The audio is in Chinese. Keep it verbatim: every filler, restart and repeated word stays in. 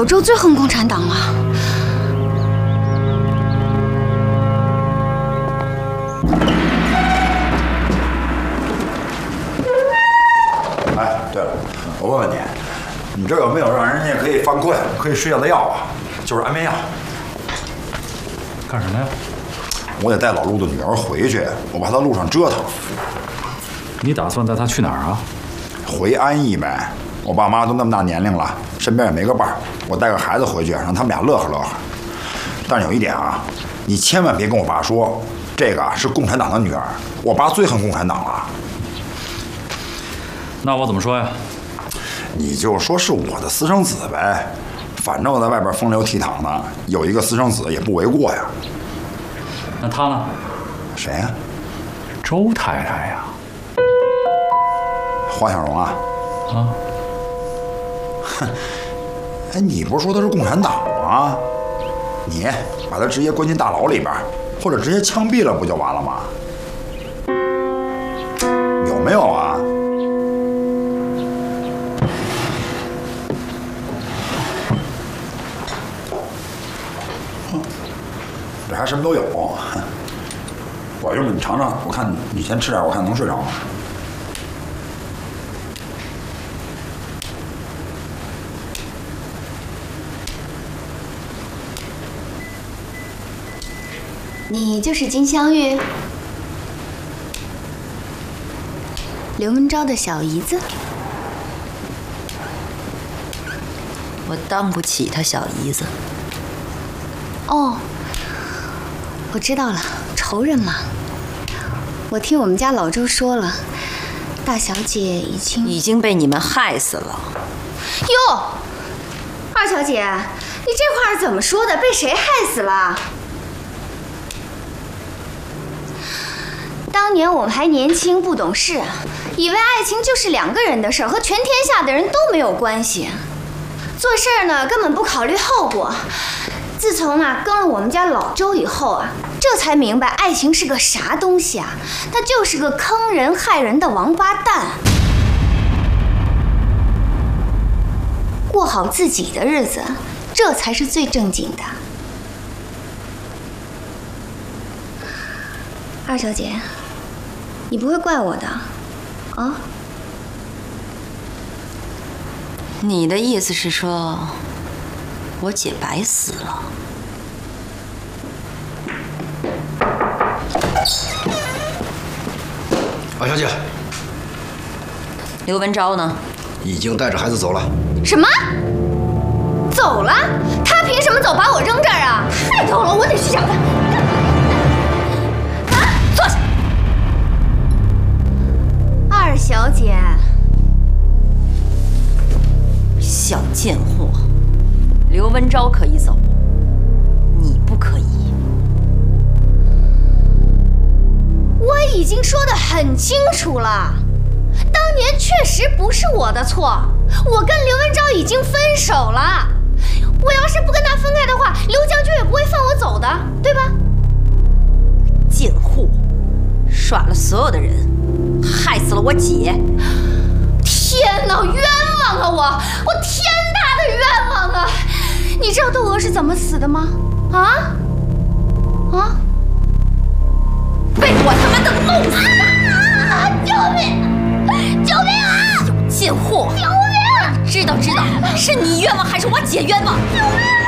老周最恨共产党了。 哎，对了，我问问你，你这有没有让人家可以犯困、可以睡觉的药啊？就是安眠药。 干什么呀？ 我得带老陆的女儿回去，我怕她路上折腾。 你打算带她去哪儿啊？ 回安逸呗。我爸妈都那么大年龄了，身边也没个伴儿，我带个孩子回去，让他们俩乐呵乐呵。但是有一点啊，你千万别跟我爸说，这个是共产党的女儿，我爸最恨共产党了。 那我怎么说呀？ 你就说是我的私生子呗，反正我在外边风流倜傥的，有一个私生子也不为过呀。 那他呢？ 谁呀？ 周太太呀。 黄小荣啊？ 啊？ 哼，哎，你不是说他是共产党吗？你把他直接关进大牢里边，或者直接枪毙了，不就完了吗？有没有啊？这还什么都有。我要不你尝尝，我看你先吃点，我看能睡着吗？ 你就是金镶玉，刘文昭的小姨子。 我当不起他小姨子。 哦，我知道了，仇人嘛。我听我们家老周说了，大小姐已经已经被你们害死了。 哟，二小姐，你这话是怎么说的？被谁害死了？当年我们还年轻不懂事，以为爱情就是两个人的事儿，和全天下的人都没有关系。做事儿呢，根本不考虑后果。自从啊跟了我们家老周以后啊，这才明白爱情是个啥东西啊，它就是个坑人害人的王八蛋。过好自己的日子，这才是最正经的。二小姐，你不会怪我的，啊？ 你的意思是说，我姐白死了？ 二小姐， 刘文昭呢？ 已经带着孩子走了。 什么？走了？他凭什么走？把我扔这儿啊？太逗了，我得去找他。啊，坐下。二小姐， 小贱货，刘文昭可以走，你不可以。 我已经说得很清楚了，当年确实不是我的错，我跟刘文昭已经分手了。我要是不跟他分开的话，刘将军也不会放我走的，对吧？ 贱货，耍了所有的人，害死了我姐。 天哪，冤枉啊我！我天大的冤枉啊！你知道窦娥是怎么死的吗？啊？啊？ 被我他妈的弄死的！ 啊！救命！救命啊！ 小贱货！ 救命！ 知道知道，是你冤枉还是我姐冤枉？ 救命！